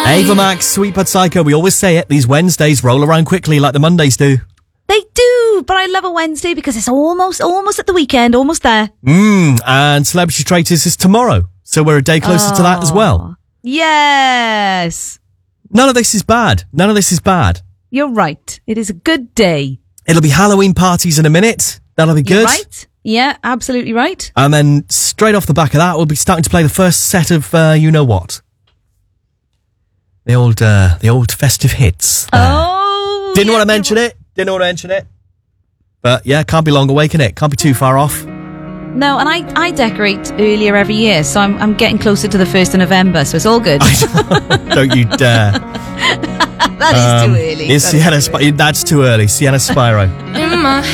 Ava Max, Sweet But Psycho. We always say it. These Wednesdays roll around quickly like the Mondays do. They do, but I love a Wednesday because it's almost at the weekend, almost there. And Celebrity Traitors is tomorrow, so we're a day closer to that as well. Yes. None of this is bad. None of this is bad. You're right. It is a good day. It'll be Halloween parties in a minute. That'll be good. You're right. Yeah, absolutely right. And then straight off the back of that, we'll be starting to play the first set of you know what. The old festive hits. Oh. Didn't want to mention it. But yeah, can't be long away, can it? Can't be too far off. No, and I decorate earlier every year, so I'm getting closer to the 1st of November, so it's all good. Don't you dare. That is too early. That's too early. Sienna Spyro. In my